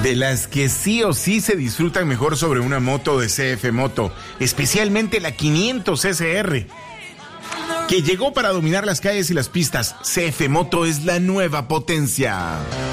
De las que sí o sí se disfrutan mejor sobre una moto de CF Moto, especialmente la 500 SR, que llegó para dominar las calles y las pistas. CF Moto es la nueva potencia.